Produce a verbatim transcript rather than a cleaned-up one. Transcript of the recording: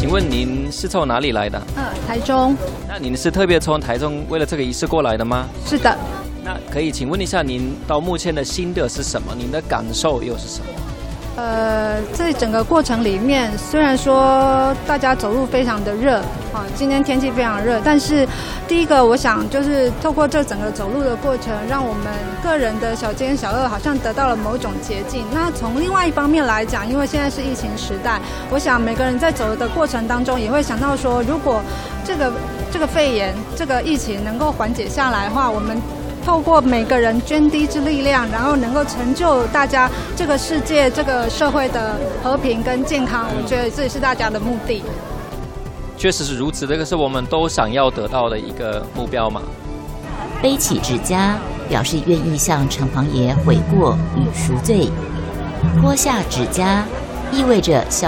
请问您是从哪里来的？ 嗯，台中。 那您是特别从台中为了这个仪式过来的吗？ 是的。 那可以请问一下，您到目前的心得是什么？您的感受又是什么？ 呃，在整个过程里面，虽然说大家走路非常的热，啊，今天天气非常热，但是第一个我想就是透过这整个走路的过程，让我们个人的小奸小恶好像得到了某种捷径。那从另外一方面来讲，因为现在是疫情时代，我想每个人在走的过程当中也会想到说，如果这个这个肺炎这个疫情能够缓解下来的话，我们透过每个人涓滴之力量，然后能够成就大家这个世界、这个社会的和平跟健康，我觉得这也是大家的目的。 确实是如此，这个是我们都想要得到的一个目标嘛。 悲喜之家表示愿意向城隍爷悔过与赎罪，脱下指甲意味着消